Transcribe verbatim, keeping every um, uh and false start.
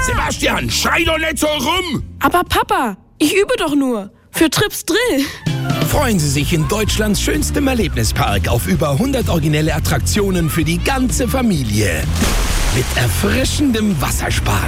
Sebastian, schrei doch nicht so rum! Aber Papa, ich übe doch nur. Für Trips Drill. Freuen Sie sich in Deutschlands schönstem Erlebnispark auf über hundert originelle Attraktionen für die ganze Familie. Mit erfrischendem Wassersparen.